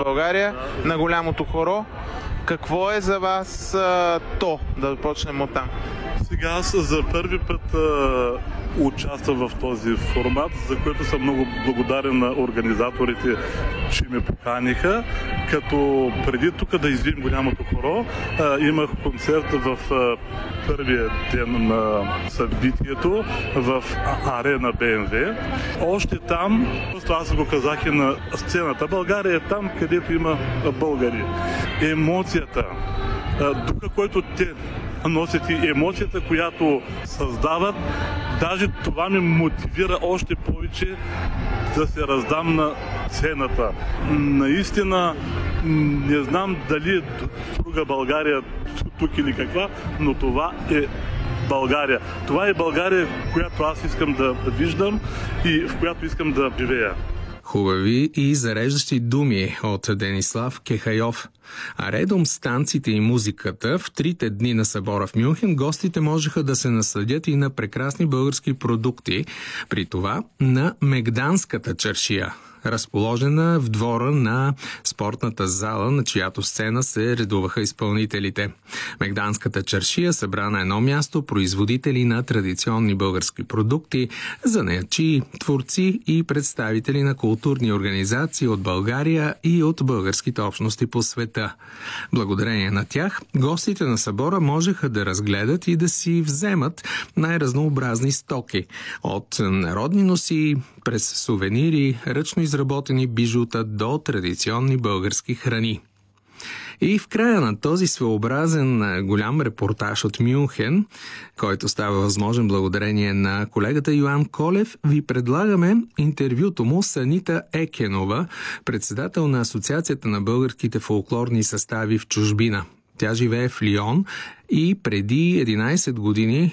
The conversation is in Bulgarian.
България на голямото хоро. Какво е за вас то? Да почнем от там. Сега аз за първи път участвам в този формат, за което съм много благодарен на организаторите, че ме поканиха. Като преди тук да извием голямото хоро, имах концерт в първия ден на събитието в арена БМВ. Още там, аз го казах и на сцената, България е там, където има българи. Емоцията, духа, който те носят и емоцията, която създават, даже това ме мотивира още повече да се раздам на сцената. Наистина не знам дали е друга България тук или каква, но това е България. Това е България, която аз искам да виждам и в която искам да живея. Хубави и зареждащи думи от Денислав Кехайов. А редом с танците и музиката, в 3 дни на събора в Мюнхен, гостите можеха да се насладят и на прекрасни български продукти, при това на Мегданската чаршия, разположена в двора на спортната зала, на чиято сцена се редуваха изпълнителите. Мегданската чаршия събра на едно място производители на традиционни български продукти, занаятчии, творци и представители на културни организации от България и от българските общности по света. Благодарение на тях, гостите на събора можеха да разгледат и да си вземат най-разнообразни стоки, от народни носии, през сувенири, ръчно изработени бижута до традиционни български храни. И в края на този своеобразен голям репортаж от Мюнхен, който става възможен благодарение на колегата Йоан Колев, ви предлагаме интервюто му с Анита Екенова, председател на Асоциацията на българските фолклорни състави в чужбина. Тя живее в Лион и преди 11 години